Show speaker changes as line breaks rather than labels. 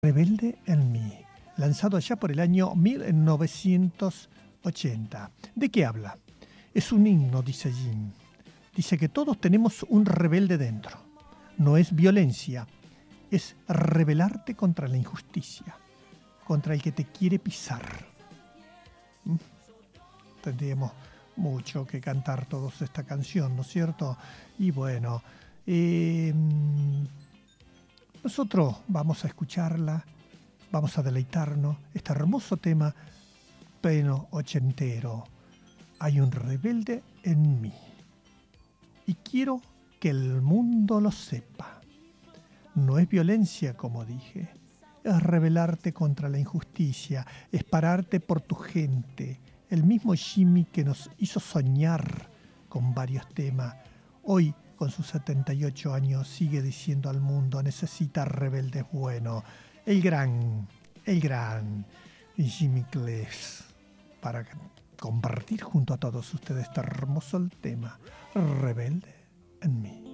Rebelde en mí, lanzado allá por el año 1980. ¿De qué habla? Es un himno, dice Jim. Dice que todos tenemos un rebelde dentro. No es violencia, es rebelarte contra la injusticia, contra el que te quiere pisar. Tendríamos mucho que cantar todos esta canción, ¿no es cierto? Y bueno, nosotros vamos a escucharla, vamos a deleitarnos, este hermoso tema pleno ochentero. Hay un rebelde en mí y quiero que el mundo lo sepa. No es violencia, como dije, es rebelarte contra la injusticia, es pararte por tu gente. El mismo Jimmy que nos hizo soñar con varios temas, hoy con sus 78 años sigue diciendo al mundo: necesita rebeldes buenos. El gran Jimmy Cliff, para compartir junto a todos ustedes este hermoso tema, Rebelde en mí.